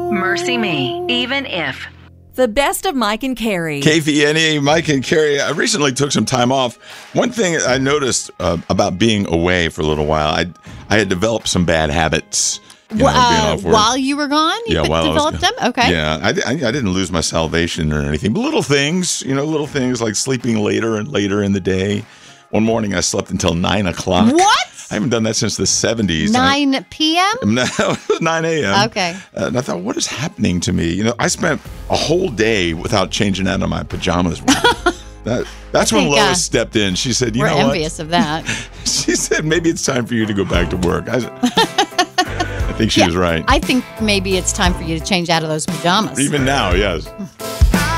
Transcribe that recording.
Mercy me, even if. The best of Mike and Carrie. KVNE, Mike and Carrie. I recently took some time off. One thing I noticed about being away for a little while, I had developed some bad habits. Being off work. While you were gone, you developed them? Okay. Yeah, I didn't lose my salvation or anything, but little things like sleeping later and later in the day. One morning I slept until 9 o'clock. What? I haven't done that since the 70s. 9 p.m.? No, it was 9 a.m. Okay. And I thought, what is happening to me? I spent a whole day without changing out of my pajamas. That's when Lois stepped in. She said, you know what? We're envious of that. She said, maybe it's time for you to go back to work. I think she was right. I think maybe it's time for you to change out of those pajamas. Even now, yes.